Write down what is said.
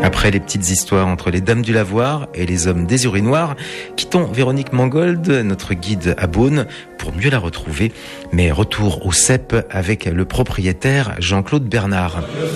Après les petites histoires entre les dames du lavoir et les hommes des urinoirs, quittons Véronique Mangold, notre guide à Beaune, pour mieux la retrouver. Mais retour au CEP avec le propriétaire Jean-Claude Bernard.